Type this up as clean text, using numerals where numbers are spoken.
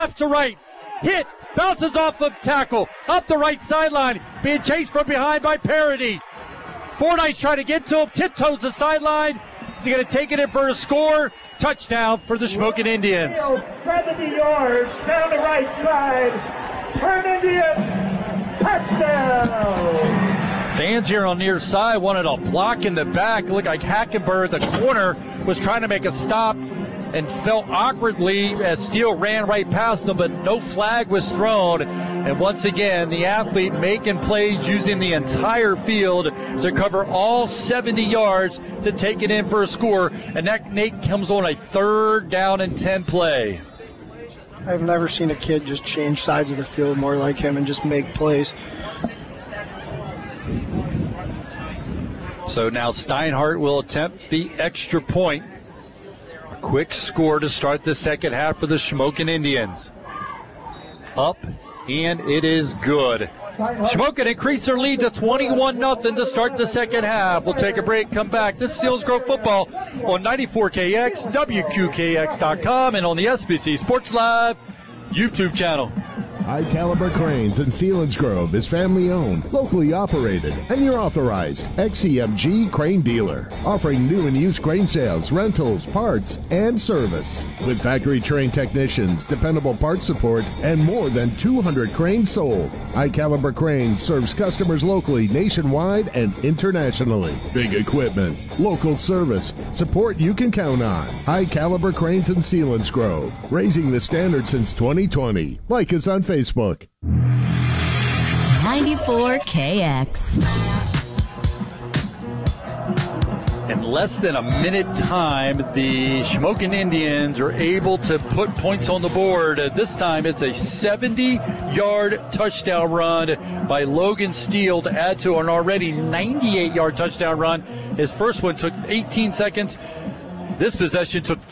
left to right. Hit. Bounces off the tackle. Up the right sideline. Being chased from behind by Parody. Fordyce trying to get to him. Tiptoes the sideline. Is he going to take it in for a score? Touchdown for the Shamokin Indians. 70 yards down the right side. Turn Indian. Touchdown. Fans here on near side wanted a block in the back. It looked like Hackenberg, the corner, was trying to make a stop and fell awkwardly as Steele ran right past him, but no flag was thrown. And once again, the athlete making plays using the entire field to cover all 70 yards to take it in for a score. And that, Nate, comes on a 3rd down and 10 play. I've never seen a kid just change sides of the field more like him and just make plays. So now Steinhardt will attempt the extra point. A quick score to start the second half for the Shamokin Indians. Up, and it is good. Shamokin increased their lead to 21-0 to start the second half. We'll take a break, come back. This is Seals Grove football on 94KX, WQKX.com, and on the SBC Sports Live YouTube channel. High Caliber Cranes in Selinsgrove is family owned, locally operated, and your authorized XCMG crane dealer, offering new and used crane sales, rentals, parts, and service. With factory trained technicians, dependable parts support, and more than 200 cranes sold. High Caliber Cranes serves customers locally, nationwide, and internationally. Big equipment, local service, support you can count on. High Caliber Cranes in Selinsgrove, raising the standard since 2020. Like us on Facebook. 94KX. In less than a minute time, the Shamokin Indians are able to put points on the board. This time it's a 70-yard touchdown run by Logan Steele to add to an already 98-yard touchdown run. His first one took 18 seconds. This possession took